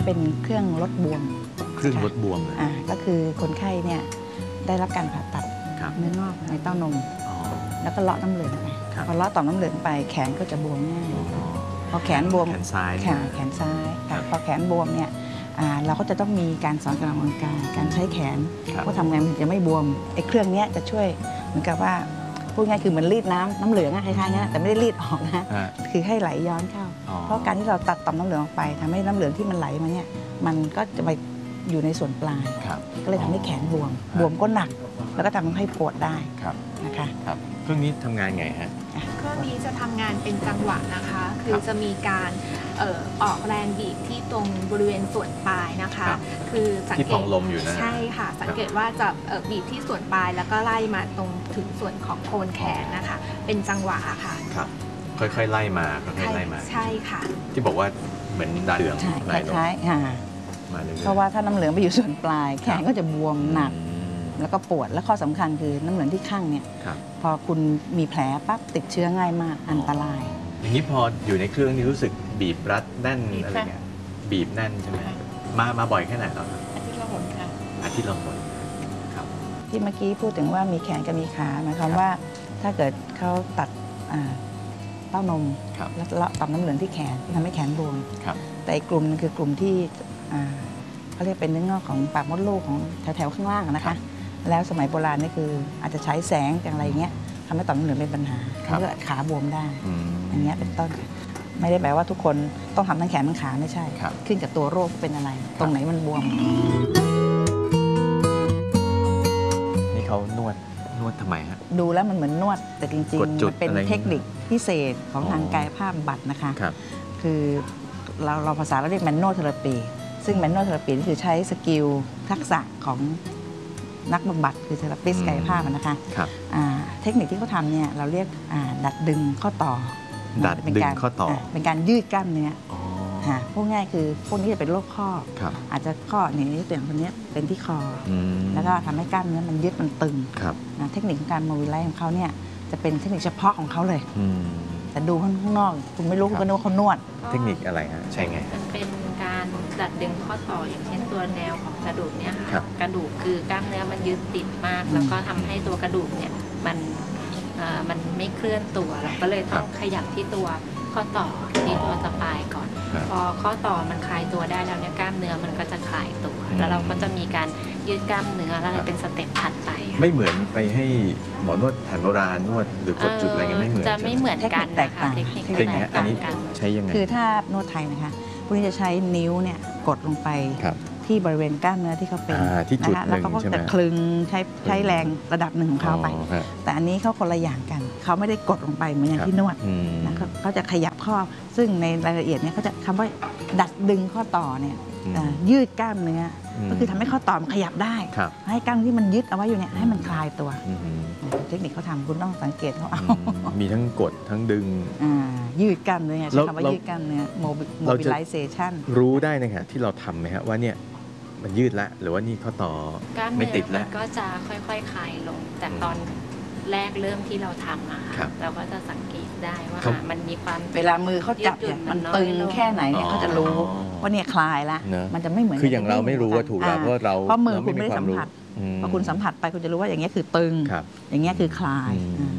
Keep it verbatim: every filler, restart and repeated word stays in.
เป็นเครื่องลดบวมเครื่องลดบวมเลยอ่าก็คือคนไข้เนี่ยได้รับการผ่าตัดเนื้องอกในเต้านมแล้วก็เลาะน้ำเหลืองไปพอเลาะต่อมน้ำเหลืองไปแขนก็จะบวมง่ายพอแขนบวมแขนซ้ายแขนแขนซ้ายพอแขนบวมเนี่ยเราก็จะต้องมีการสอนการออกกำลังกายการใช้แขนว่าทำไงมันจะไม่บวมไอ้เครื่องนี้จะช่วยเหมือนกับว่าพูดง่ายคือเหมือนรีดน้ำน้ำเหลืองคล้ายๆนะแต่ไม่ได้รีดออกนะคือให้ไหลย้อนเข้าเพราะการที่เราตัดต่อมน้ำเหลืองออกไปทำให้น้ำเหลืองที่มันไหลมาเนี่ยมันก็จะไปอยู่ในส่วนปลายก็เลยทำให้แขนบวมบวมก็หนักแล้วก็ทำให้ปวดได้นะคะเครื่องนี้ทำงานไงฮะเครื่องนี้จะทำงานเป็นจังหวะนะคะคือจะมีการเอ่อออกแรงบีบที่ตรงบริเวณส่วนปลายนะคะคือสังเกตที่ฟองลมอยู่นะใช่ค่ะสังเกตว่าจะบีบที่ส่วนปลายแล้วก็ไล่มาตรงถึงส่วนของโคนแขนนะคะเป็นจังหวะค่ะครับค่อยๆไล่มาค่อยๆไล่มาใช่ค่ะที่บอกว่าเหมือนน้ำเหลืองไหลลงใช่ค่ะเพราะว่าถ้าน้ำเหลืองไปอยู่ส่วนปลายแขนก็จะบวมหนักแล้วก็ปวดและข้อสำคัญคือน้ำเหลืองที่ข้างเนี่ยพอคุณมีแผลปั๊บติดเชื้อง่ายมากอันตรายอย่างนี้พออยู่ในเครื่องนี่รู้สึกบีบรัดแน่นอะไรเงี้ยบีบแน่นใช่ไหมมามาบ่อยแค่ไหนแล้วอาทิตย์ละหนค่ะอาทิตย์ละหนครับที่เมื่อกี้พูดถึงว่ามีแขนกับมีขาหมายความว่าถ้าเกิดเขาตัดเต้านมแล้วเลาะต่อมน้ำเหลืองที่แขนทำให้แขนบวมแต่อีกกลุ่มนึงคือกลุ่มที่เขาเรียกเป็นเนื้องอกของปากมดลูกของแถวๆข้างล่างนะคะแล้วสมัยโบราณนี่คืออาจจะใช้แสงอย่างไรเงี้ยทำให้ต่อมน้ำเหลืองเป็นปัญหาแล้วก็ขาบวมได้อย่างเงี้ยเป็นต้นไม่ได้แปลว่าทุกคนต้องทำทั้งแขนทั้งขาไม่ใช่ขึ้นกับตัวโรคเป็นอะไรตรงไหนมันบวมนี่เขานวดนวดทำไมฮะดูแล้วมันเหมือนนวดแต่จริงๆมันเป็นเทคนิคพิเศษของทางกายภาพบำบัดนะคะคือเราเราภาษาเราเรียกแมนนวลเทอราปีซึ่งแมนนวลเทอราปีนี่คือใช้สกิลทักษะของนักบำบัดคือเทอราปิสต์กายภาพนะคะเทคนิคที่เขาทำเนี่ยเราเรียกดัดดึงข้อต่อดัดดึงข้อต่อเป็นการยืดกล้ามเนื้อพูดง่ายคือพวกนี้จะเป็นโรคข้ออาจจะข้ออย่างนี้ตัวอย่างคนนี้เป็นที่คอแล้วก็ทำให้กล้ามเนื้อมันยืดมันตึงเทคนิคการโมบิลไลซ์ของเขาเนี่ยจะเป็นเทคนิคเฉพาะของเขาเลยแต่ดูข้างนอกคุณไม่รู้คุณก็นึกว่าเขานวดเทคนิคอะไรฮะใช่ไงมันเป็นการดัดดึงข้อต่ออย่างเช่นตัวแนวของกระดูกเนี่ยค่ะกระดูกคือกล้ามเนื้อมันยึดติดมากแล้วก็ทำให้ตัวกระดูกเนี่ยมันมันไม่เคลื่อนตัวเราก็เลยต้องขยับที่ตัวข้อต่อที่ตัวสปายก่อนพอข้อต่อมันคลายตัวได้แล้วเนี่ยกล้ามเนื้อมันก็จะคลายตัวแล้วเราก็จะมีการยืดกล้ามเนื้อแล้วเป็นสเต็ปถัดไปไม่เหมือนไปให้หมอนวดแผนโบราณนวดหรือกดจุดอะไรเงี้ยไม่เหมือนจะไม่เหมือนกันแตกต่างเทคนิคแตกต่างอันนี้ใช้ยังไงคือถ้านวดไทยนะคะพวกนี้จะใช้นิ้วเนี่ยกดลงไปที่บริเวณกล้ามเนื้อที่เขาเป็นนะคะแล้วเขาก็จะคลึงใช้ใช้แรงระดับหนึ่งของเขาไปแต่อันนี้เขาคนละอย่างกันเขาไม่ได้กดลงไปเหมือนอย่างที่นวดนะเขาจะขยับข้อซึ่งในรายละเอียดเนี่ยเขาจะคำว่าดัดดึงข้อต่อเนี่ยยืดกล้ามเนื้อก็คือทำให้ข้อต่อมันขยับได้ให้กล้ามที่มันยึดเอาไว้อยู่เนี่ยให้มันคลายตัวเทคนิคเขาทำคุณต้องสังเกตเขาเอามีทั้งกดทั้งดึงยืดกล้ามเนื้อใช้คำว่ายืดกล้ามเนื้อโมบิลไลเซชันรู้ได้นะคะที่เราทำไหมฮะว่าเนี่ยมันยืดแล้วหรือว่านี่ข้อต่อไม่ติดแล้วก็จะค่อยๆคลายลงจากตอนแรกเริ่มที่เราทำอะค่ะเราก็จะสังเกตได้ว่ามันมีความเวลามือเขาจับเนี่ยมันตึงแค่ไหนเนี่ยเขาจะรู้ว่าเนี่ยคลายแล้วมันจะไม่เหมือนคืออย่างเราไม่รู้ว่าถูกแล้วเพราะเราเพราะมือคุณไม่ได้สัมผัสพอคุณสัมผัสไปคุณจะรู้ว่าอย่างเงี้ยคือตึงอย่างเงี้ยคือคลาย